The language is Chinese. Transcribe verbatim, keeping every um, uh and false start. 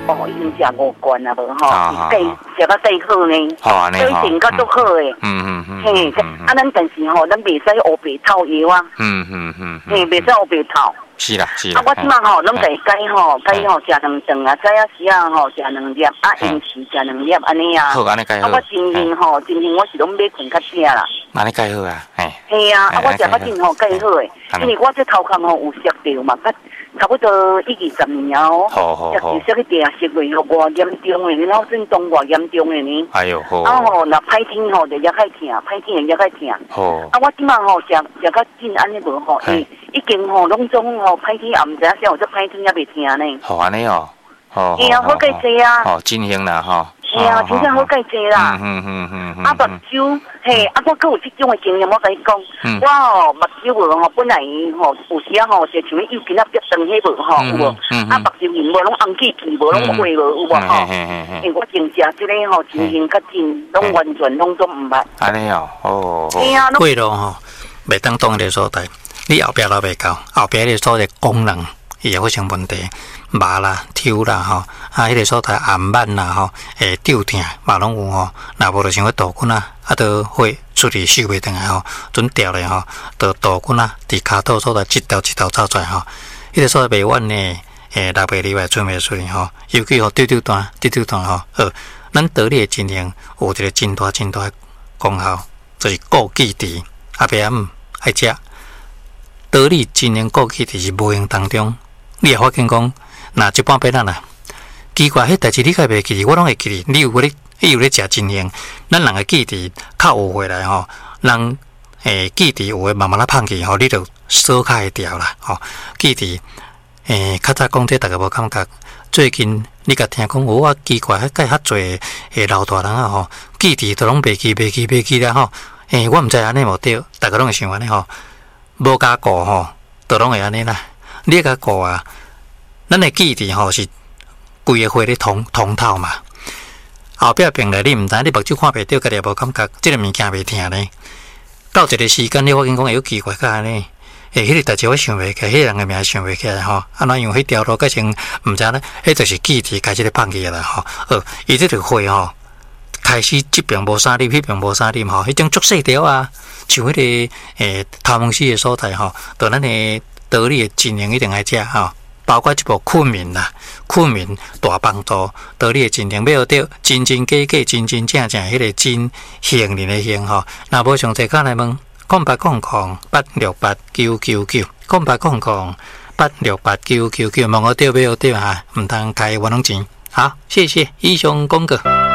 哦，已经食五罐啊，无吼，计食到最好呢， 好啊， 对身个都好诶。 嗯嗯嗯。 嘿，啊，咱但是吼，咱袂使黑白套药啊。 嗯嗯嗯。 嘿，袂使黑白套。 是啦是啦。 啊，我即马吼，拢在改吼，改吼食两顿啊，早啊时啊吼食两粒，啊饮时食两粒安尼啊。 好，安尼改好。 啊，我真心吼，真心我是拢要困较醒啦。 安尼改好啊，嘿。 嘿啊，啊，我食较真吼改好诶，因为我这头壳吼有摔到嘛，甲差不多一二十年哦。 好好好。 摔去地下摔落又偌严重诶，然后震动偌严重诶呢。 哎呦好。 啊吼，若歹天吼就越海疼，歹天就越海疼。 好。 啊，我即马吼食食较真安尼无吼，诶，已经吼拢总吼歹天也毋知影啥，有只歹天也袂疼呢。 好安尼哦。好。 嘿啊，好介济啊。 哦，真行啦吼。 嘿啊，真正好介济啦。 嗯嗯嗯嗯。 啊，目睭，嘿，啊，我佫有即种诶经验，我甲你讲，我吼目睭无吼，本来吼有时啊吼，就像伊右肩仔别长迄无吼，有无？啊，目睭面无拢红起起，无拢花无有无吼？因我真食即个吼，真行较真，拢完全拢都毋捌。 安尼哦，哦。 嘿啊， 血路吼，袂当当迄个所在，你后壁都袂够，后壁迄个所在功能伊会发生问题。麻啦、抽啦吼，啊，迄个所在暗慢啦吼，会抽疼嘛拢有吼。若无就像个豆菌啊，啊，都会出去收袂转来吼，准掉咧吼，就豆菌啊，伫骹肚所在一条一条走出来吼。迄个所在袂稳呢，诶，六月里外春袂出去吼，尤其吼丢丢断、丢丢断吼，呃，咱得力的真灵有一个真大真大功效，就是枸杞茶，阿爸姆爱食。得力真灵枸杞茶是无形当中，你会发现讲。那一般别人啦，奇怪，迄代志你个袂记，我拢会记。你有咧，你有咧食真香，咱人个记忆较有回来吼，人诶记忆有诶慢慢啦放弃吼，你就少较会掉啦吼。记忆诶，较早讲这大家无感觉，最近你甲听讲，我奇怪，迄介较侪诶老大人啊吼，记忆都拢袂记、袂记、袂记啦吼。诶，我毋知安尼无对，大家拢会想安尼吼，无加顾吼，都拢会安尼啦。你加顾啊？咱的记忆吼是规个花咧通通透嘛，后壁病来你毋知，你目睭看袂到，家己也无感觉，即、這个物件袂疼呢。到一个时间，你发现讲会有奇怪，甲安尼，诶，迄个代志我想袂起，迄个人个名想袂起来吼。啊，哪样迄条路改成毋知呢？迄就是记忆开始咧放弃啦吼。呃，伊即个花吼开始即边无啥啉，迄边无啥啉吼，迄种足细条啊，像迄、那个诶头毛丝的所在吼，对咱的得力的真灵一定爱食吼。包括一部昆明啦，昆明大帮助，道理的真灵，要学到真真假假、真真正正，迄个真幸运的幸吼。若无上济讲来问，空八空空八六八九九九，空八空空八六八九九九，问我对不对哈？唔通开我拢钱。好，谢谢以上讲过。